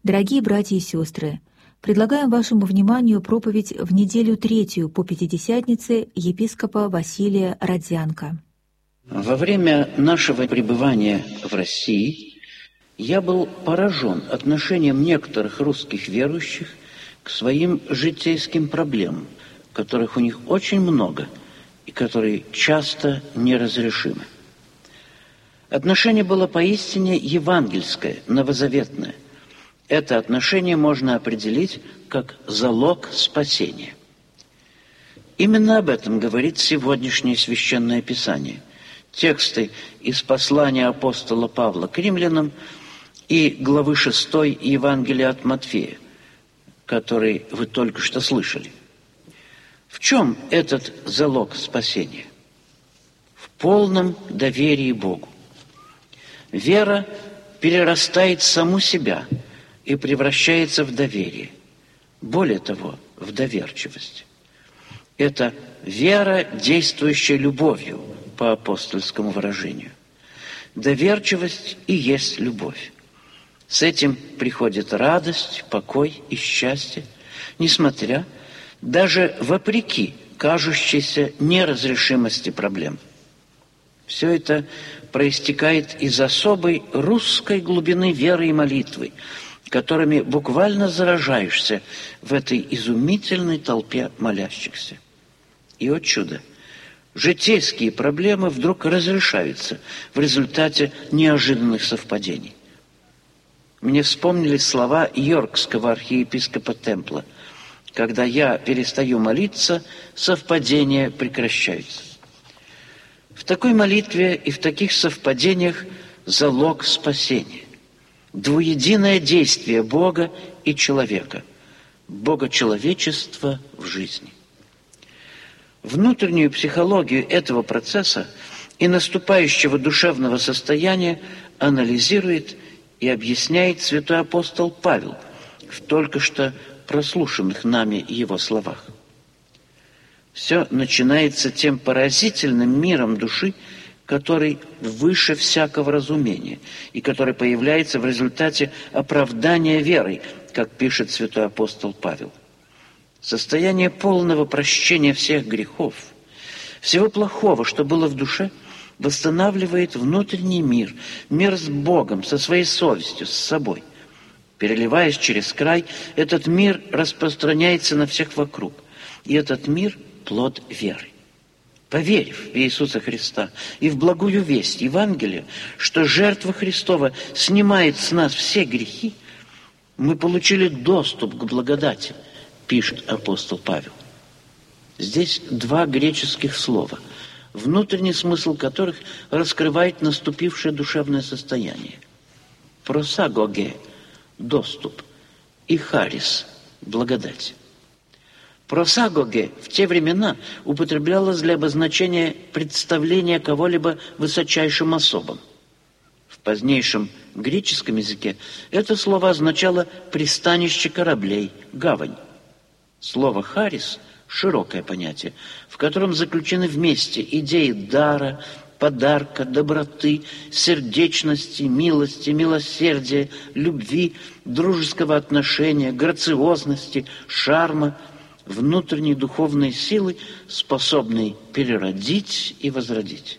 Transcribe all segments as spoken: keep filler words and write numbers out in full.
Дорогие братья и сестры, предлагаем вашему вниманию проповедь в неделю третью по Пятидесятнице епископа Василия Родзянко. Во время нашего пребывания в России я был поражен отношением некоторых русских верующих к своим житейским проблемам, которых у них очень много и которые часто неразрешимы. Отношение было поистине евангельское, новозаветное. Это отношение можно определить как залог спасения. Именно об этом говорит сегодняшнее Священное Писание. Тексты из послания апостола Павла к римлянам и главы шестой Евангелия от Матфея, который вы только что слышали. В чем этот залог спасения? В полном доверии Богу. Вера перерастает саму себя и превращается в доверие. Более того, в доверчивость. Это вера, действующая любовью, по апостольскому выражению. Доверчивость и есть любовь. С этим приходит радость, покой и счастье, несмотря, даже вопреки кажущейся неразрешимости проблем. Все это проистекает из особой русской глубины веры и молитвы, которыми буквально заражаешься в этой изумительной толпе молящихся. И, о чудо, житейские проблемы вдруг разрешаются в результате неожиданных совпадений. Мне вспомнились слова йоркского архиепископа Темпла: «Когда я перестаю молиться, совпадения прекращаются». В такой молитве и в таких совпадениях залог спасения. Двуединое действие Бога и человека, богочеловечества в жизни. Внутреннюю психологию этого процесса и наступающего душевного состояния анализирует и объясняет святой апостол Павел в только что прослушанных нами его словах. Все начинается тем поразительным миром души, который выше всякого разумения и который появляется в результате оправдания верой, как пишет святой апостол Павел. Состояние полного прощения всех грехов, всего плохого, что было в душе, восстанавливает внутренний мир, мир с Богом, со своей совестью, с собой. Переливаясь через край, этот мир распространяется на всех вокруг. И этот мир – плод веры. Поверив в Иисуса Христа и в благую весть Евангелия, что жертва Христова снимает с нас все грехи, мы получили доступ к благодати, пишет апостол Павел. Здесь два греческих слова, внутренний смысл которых раскрывает наступившее душевное состояние. Просагоге – доступ, и харис – благодать. Просагоге в те времена употреблялось для обозначения представления кого-либо высочайшим особам. В позднейшем греческом языке это слово означало пристанище кораблей, гавань. Слово «харис» – широкое понятие, в котором заключены вместе идеи дара, подарка, доброты, сердечности, милости, милосердия, любви, дружеского отношения, грациозности, шарма, внутренней духовной силы, способной переродить и возродить.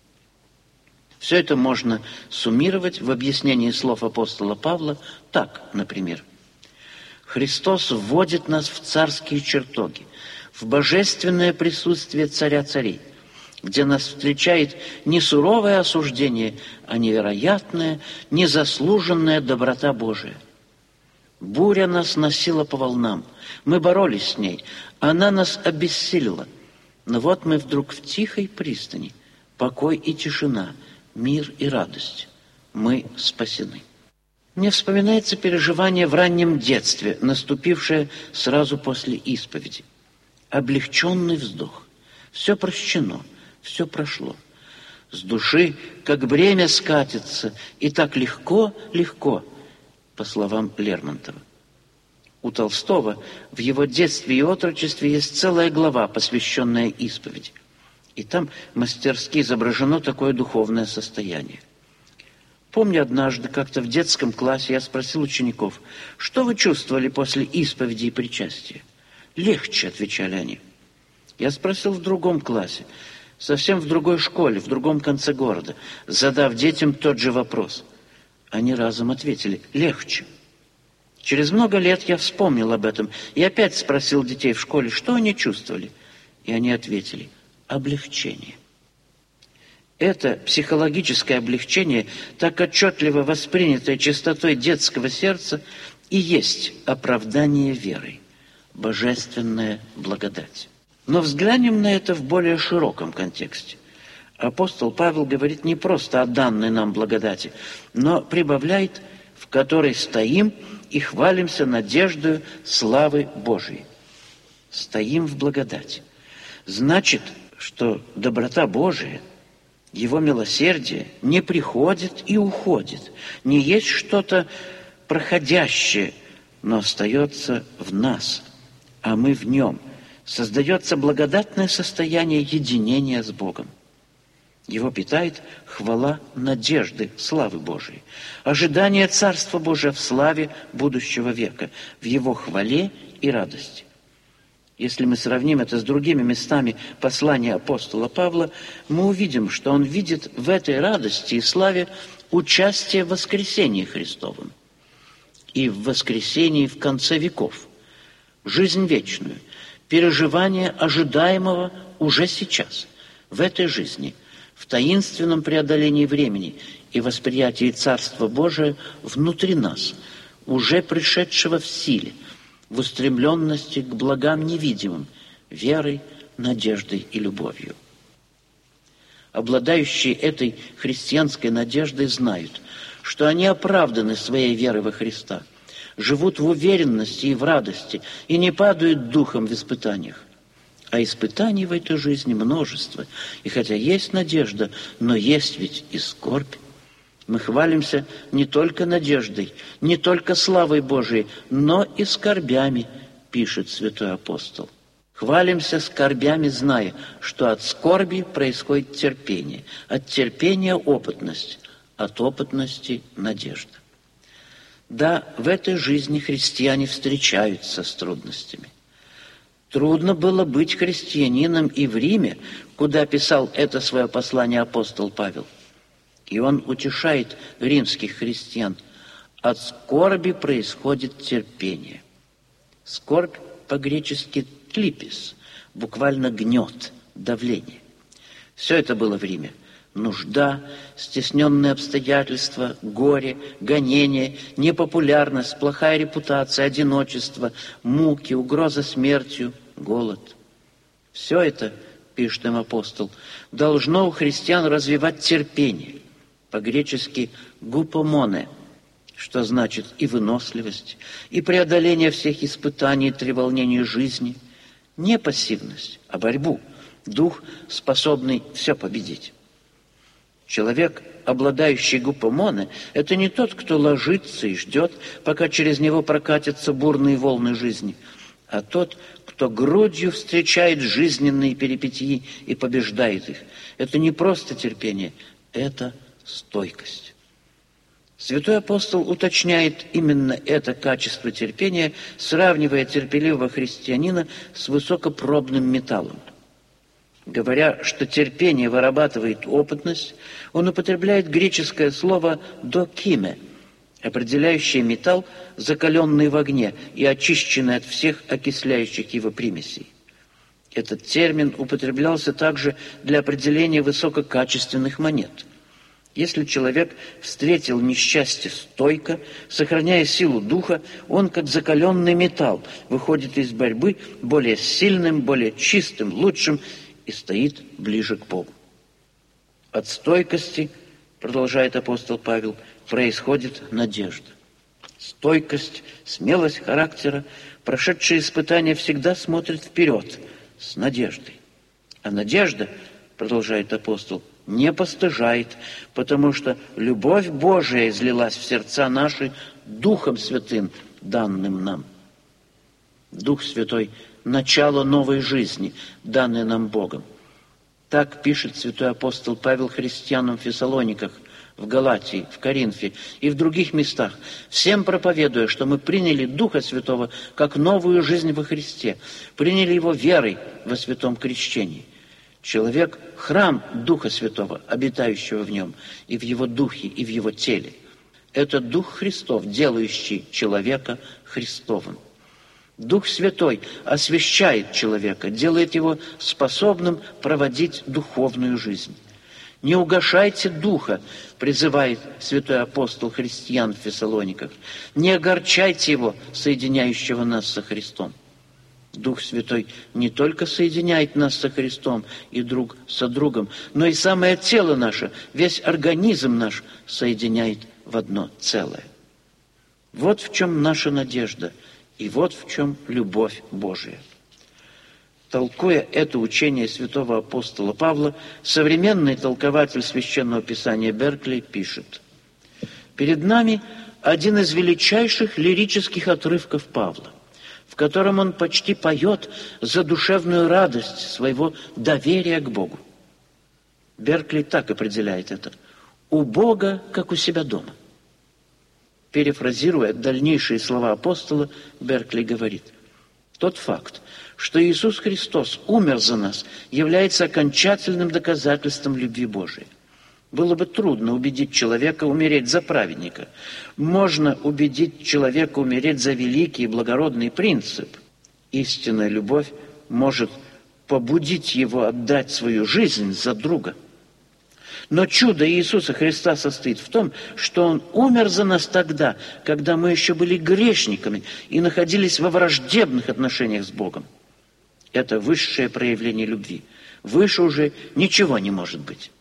Все это можно суммировать в объяснении слов апостола Павла так, например. Христос вводит нас в царские чертоги, в божественное присутствие царя царей, где нас встречает не суровое осуждение, а невероятная, незаслуженная доброта Божия. Буря нас носила по волнам, мы боролись с ней, она нас обессилила. Но вот мы вдруг в тихой пристани, покой и тишина, мир и радость. Мы спасены. Мне вспоминается переживание в раннем детстве, наступившее сразу после исповеди. Облегченный вздох. Все прощено, все прошло. С души, как бремя скатится, и так легко, легко, по словам Лермонтова. У Толстого в его детстве и отрочестве есть целая глава, посвященная исповеди. И там мастерски изображено такое духовное состояние. Помню, однажды как-то в детском классе я спросил учеников, что вы чувствовали после исповеди и причастия? Легче, отвечали они. Я спросил в другом классе, совсем в другой школе, в другом конце города, задав детям тот же вопрос. Они разом ответили, легче. Через много лет я вспомнил об этом и опять спросил детей в школе, что они чувствовали. И они ответили, облегчение. Это психологическое облегчение, так отчетливо воспринятое чистотой детского сердца, и есть оправдание верой, божественная благодать. Но взглянем на это в более широком контексте. Апостол Павел говорит не просто о данной нам благодати, но прибавляет, в которой стоим и хвалимся надеждою славы Божией. Стоим в благодати. Значит, что доброта Божия, Его милосердие не приходит и уходит, не есть что-то проходящее, но остается в нас, а мы в Нем. Создается благодатное состояние единения с Богом. Его питает хвала надежды славы Божией, ожидание Царства Божия в славе будущего века, в Его хвале и радости. Если мы сравним это с другими местами послания апостола Павла, мы увидим, что он видит в этой радости и славе участие в воскресении Христовом и в воскресении в конце веков, жизнь вечную, переживание ожидаемого уже сейчас, в этой жизни, в таинственном преодолении времени и восприятии Царства Божия внутри нас, уже пришедшего в силе, в устремленности к благам невидимым, верой, надеждой и любовью. Обладающие этой христианской надеждой знают, что они оправданы своей верой во Христа, живут в уверенности и в радости и не падают духом в испытаниях. А испытаний в этой жизни множество, и хотя есть надежда, но есть ведь и скорбь. Мы хвалимся не только надеждой, не только славой Божией, но и скорбями, пишет святой апостол. Хвалимся скорбями, зная, что от скорби происходит терпение, от терпения опытность, от опытности надежда. Да, в этой жизни христиане встречаются с трудностями. Трудно было быть христианином и в Риме, куда писал это свое послание апостол Павел. И он утешает римских христиан. От скорби происходит терпение. Скорбь по-гречески «тлипис», буквально гнет, давление. Все это было в Риме. Нужда, стесненные обстоятельства, горе, гонение, непопулярность, плохая репутация, одиночество, муки, угроза смертью, голод. Все это, пишет им апостол, должно у христиан развивать терпение. По-гречески «гупомоне», что значит и выносливость, и преодоление всех испытаний и треволнений жизни. Не пассивность, а борьбу, дух, способный все победить. Человек, обладающий гупомоне, это не тот, кто ложится и ждет, пока через него прокатятся бурные волны жизни, а тот, кто грудью встречает жизненные перипетии и побеждает их. Это не просто терпение, это стойкость. Святой апостол уточняет именно это качество терпения, сравнивая терпеливого христианина с высокопробным металлом. Говоря, что терпение вырабатывает опытность, он употребляет греческое слово «докиме», определяющее металл, закаленный в огне и очищенный от всех окисляющих его примесей. Этот термин употреблялся также для определения высококачественных монет. Если человек встретил несчастье стойко, сохраняя силу духа, он, как закаленный металл, выходит из борьбы более сильным, более чистым, лучшим и стоит ближе к Богу. От стойкости, продолжает апостол Павел, происходит надежда. Стойкость, смелость характера, прошедшие испытания всегда смотрят вперед с надеждой. А надежда, продолжает апостол, не постыжает, потому что любовь Божия излилась в сердца наши Духом Святым, данным нам. Дух Святой – начало новой жизни, данной нам Богом. Так пишет святой апостол Павел христианам в Фессалониках: в Галатии, в Коринфе и в других местах, всем проповедуя, что мы приняли Духа Святого как новую жизнь во Христе, приняли Его верой во святом крещении. Человек – храм Духа Святого, обитающего в нем, и в его духе, и в его теле. Это Дух Христов, делающий человека Христовым. Дух Святой освящает человека, делает его способным проводить духовную жизнь. «Не угашайте Духа», призывает святой апостол христиан в Фессалониках. «Не огорчайте Его, соединяющего нас со Христом». Дух Святой не только соединяет нас со Христом и друг со другом, но и самое тело наше, весь организм наш соединяет в одно целое. Вот в чем наша надежда, и вот в чем любовь Божия. Толкуя это учение святого апостола Павла, современный толкователь Священного Писания Беркли пишет: «Перед нами один из величайших лирических отрывков Павла, в котором он почти поет за душевную радость своего доверия к Богу». Беркли так определяет это: «У Бога, как у себя дома». Перефразируя дальнейшие слова апостола, Беркли говорит: «Тот факт, что Иисус Христос умер за нас, является окончательным доказательством любви Божией. Было бы трудно убедить человека умереть за праведника. Можно убедить человека умереть за великий и благородный принцип. Истинная любовь может побудить его отдать свою жизнь за друга. Но чудо Иисуса Христа состоит в том, что Он умер за нас тогда, когда мы еще были грешниками и находились во враждебных отношениях с Богом. Это высшее проявление любви. Выше уже ничего не может быть.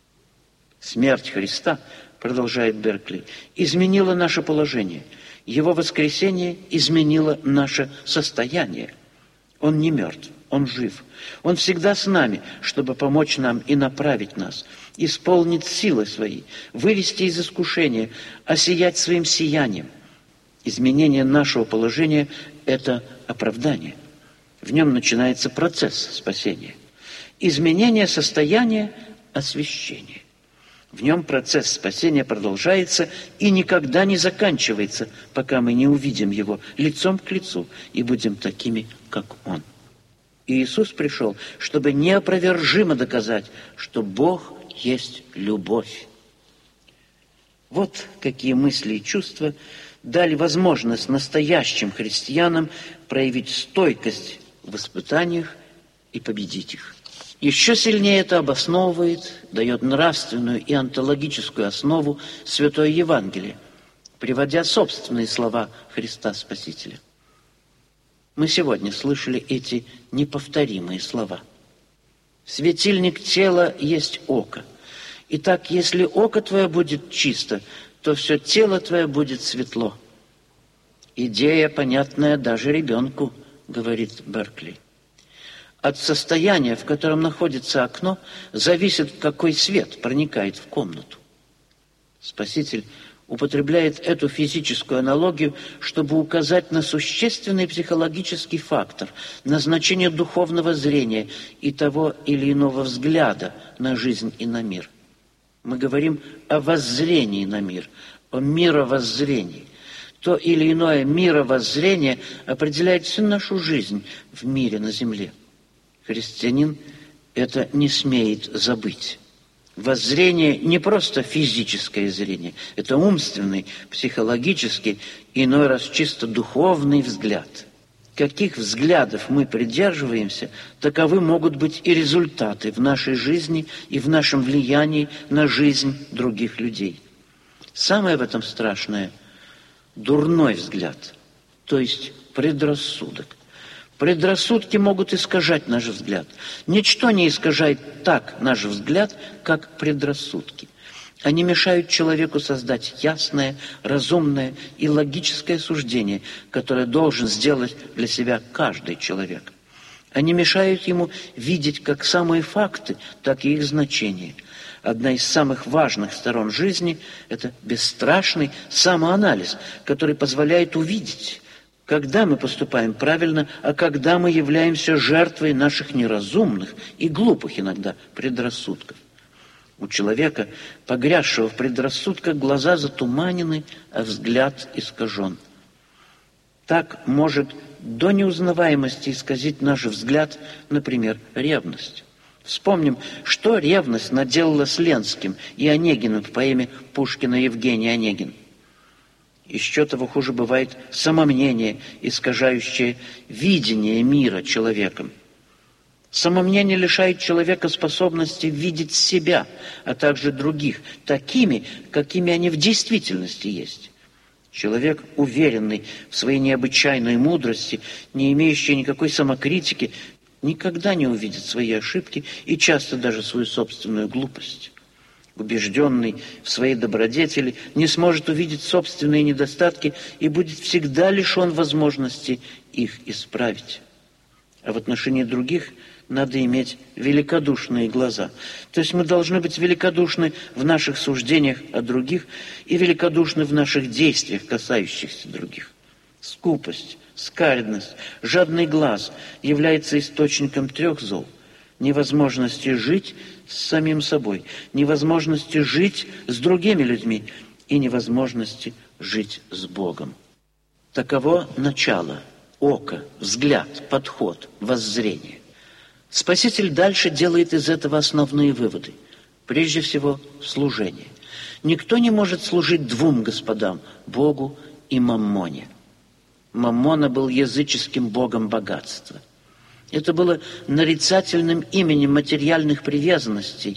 Смерть Христа, продолжает Беркли, изменила наше положение. Его воскресение изменило наше состояние. Он не мертв, Он жив. Он всегда с нами, чтобы помочь нам и направить нас, исполнить силы свои, вывести из искушения, осиять своим сиянием. Изменение нашего положения – это оправдание. В нем начинается процесс спасения. Изменение состояния – освящение. В нем процесс спасения продолжается и никогда не заканчивается, пока мы не увидим Его лицом к лицу и будем такими, как Он. И Иисус пришел, чтобы неопровержимо доказать, что Бог есть любовь. Вот какие мысли и чувства дали возможность настоящим христианам проявить стойкость в испытаниях и победить их. Еще сильнее это обосновывает, дает нравственную и онтологическую основу Святое Евангелие, приводя собственные слова Христа Спасителя. Мы сегодня слышали эти неповторимые слова. «Светильник тела есть око. Итак, если око твое будет чисто, то все тело твое будет светло». Идея, понятная даже ребенку, говорит Беркли. От состояния, в котором находится окно, зависит, какой свет проникает в комнату. Спаситель употребляет эту физическую аналогию, чтобы указать на существенный психологический фактор, на значение духовного зрения и того или иного взгляда на жизнь и на мир. Мы говорим о воззрении на мир, о мировоззрении. То или иное мировоззрение определяет всю нашу жизнь в мире на земле. Христианин это не смеет забыть. Воззрение не просто физическое зрение, это умственный, психологический, иной раз чисто духовный взгляд. Каких взглядов мы придерживаемся, таковы могут быть и результаты в нашей жизни и в нашем влиянии на жизнь других людей. Самое в этом страшное – дурной взгляд, то есть предрассудок. Предрассудки могут искажать наш взгляд. Ничто не искажает так наш взгляд, как предрассудки. Они мешают человеку создать ясное, разумное и логическое суждение, которое должен сделать для себя каждый человек. Они мешают ему видеть как самые факты, так и их значение. Одна из самых важных сторон жизни – это бесстрашный самоанализ, который позволяет увидеть, когда мы поступаем правильно, а когда мы являемся жертвой наших неразумных и глупых иногда предрассудков. У человека, погрязшего в предрассудках, глаза затуманены, а взгляд искажен. Так может до неузнаваемости исказить наш взгляд, например, ревность. Вспомним, что ревность наделала с Ленским и Онегиным в поэме Пушкина «Евгений Онегин». Еще того хуже бывает самомнение, искажающее видение мира человеком. Самомнение лишает человека способности видеть себя, а также других, такими, какими они в действительности есть. Человек, уверенный в своей необычайной мудрости, не имеющий никакой самокритики, никогда не увидит свои ошибки и часто даже свою собственную глупость. Убежденный в своей добродетели, не сможет увидеть собственные недостатки и будет всегда лишен возможности их исправить. А в отношении других надо иметь великодушные глаза. То есть мы должны быть великодушны в наших суждениях о других и великодушны в наших действиях, касающихся других. Скупость, скаредность, жадный глаз является источником трех зол: невозможности жить с самим собой, невозможности жить с другими людьми и невозможности жить с Богом. Таково начало, око, взгляд, подход, воззрение. Спаситель дальше делает из этого основные выводы. Прежде всего, служение. Никто не может служить двум господам, Богу и Маммоне. Маммона был языческим богом богатства. Это было нарицательным именем материальных привязанностей,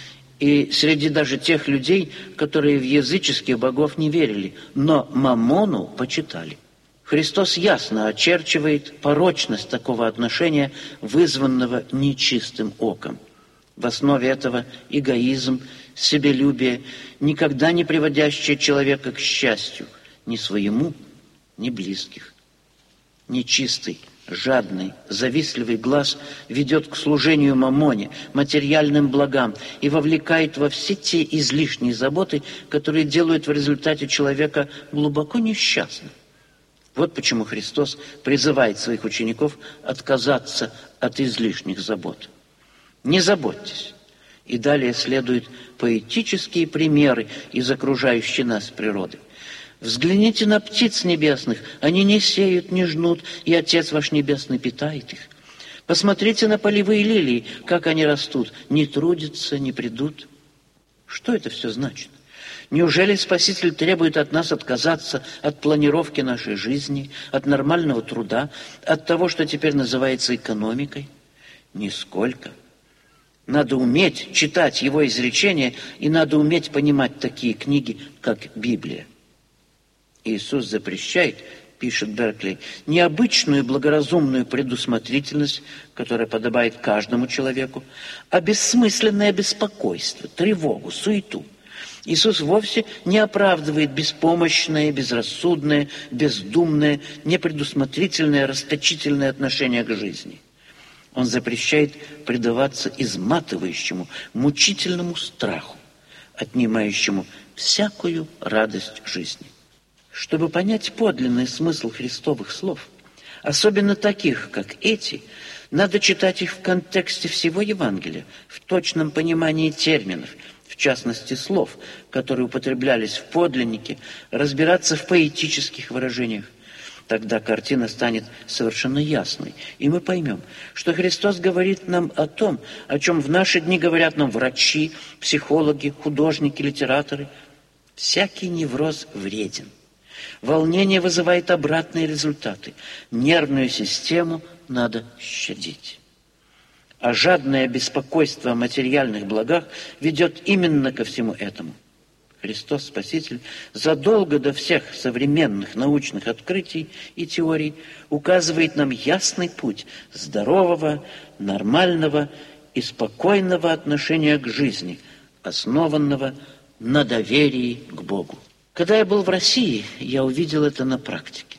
и среди даже тех людей, которые в языческих богов не верили, но Маммону почитали. Христос ясно очерчивает порочность такого отношения, вызванного нечистым оком. В основе этого эгоизм, себелюбие, никогда не приводящее человека к счастью, ни своему, ни близких. Нечистый, жадный, завистливый глаз ведет к служению маммоне, материальным благам и вовлекает во все те излишние заботы, которые делают в результате человека глубоко несчастным. Вот почему Христос призывает своих учеников отказаться от излишних забот. Не заботьтесь. И далее следуют поэтические примеры из окружающей нас природы. Взгляните на птиц небесных, они не сеют, не жнут, и Отец ваш Небесный питает их. Посмотрите на полевые лилии, как они растут, не трудятся, не придут. Что это все значит? Неужели Спаситель требует от нас отказаться от планировки нашей жизни, от нормального труда, от того, что теперь называется экономикой? Нисколько. Надо уметь читать его изречения, и надо уметь понимать такие книги, как Библия. Иисус запрещает, пишет Берклей, необычную благоразумную предусмотрительность, которая подобает каждому человеку, а бессмысленное беспокойство, тревогу, суету. Иисус вовсе не оправдывает беспомощное, безрассудное, бездумное, непредусмотрительное, расточительное отношение к жизни. Он запрещает предаваться изматывающему, мучительному страху, отнимающему всякую радость жизни. Чтобы понять подлинный смысл Христовых слов, особенно таких, как эти, надо читать их в контексте всего Евангелия, в точном понимании терминов, в частности слов, которые употреблялись в подлиннике, разбираться в поэтических выражениях. Тогда картина станет совершенно ясной, и мы поймем, что Христос говорит нам о том, о чем в наши дни говорят нам врачи, психологи, художники, литераторы. Всякий невроз вреден. Волнение вызывает обратные результаты. Нервную систему надо щадить. А жадное беспокойство о материальных благах ведет именно ко всему этому. Христос Спаситель задолго до всех современных научных открытий и теорий указывает нам ясный путь здорового, нормального и спокойного отношения к жизни, основанного на доверии к Богу. Когда я был в России, я увидел это на практике.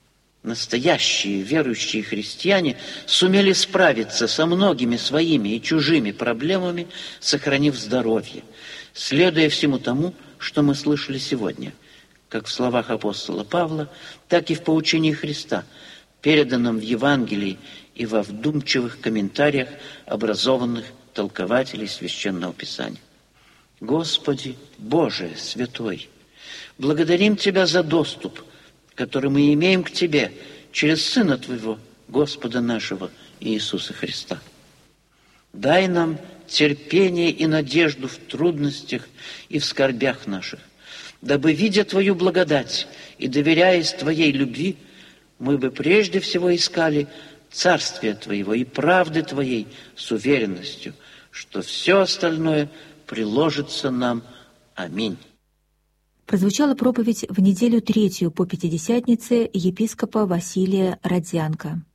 Настоящие верующие христиане сумели справиться со многими своими и чужими проблемами, сохранив здоровье, следуя всему тому, что мы слышали сегодня, как в словах апостола Павла, так и в поучении Христа, переданном в Евангелии и во вдумчивых комментариях образованных толкователей Священного Писания. Господи, Боже святой, благодарим Тебя за доступ, который мы имеем к Тебе через Сына Твоего, Господа нашего Иисуса Христа. Дай нам терпение и надежду в трудностях и в скорбях наших, дабы, видя Твою благодать и доверяясь Твоей любви, мы бы прежде всего искали Царствия Твоего и правды Твоей с уверенностью, что все остальное приложится нам. Аминь. Прозвучала проповедь в неделю третью по Пятидесятнице епископа Василия Родзянко.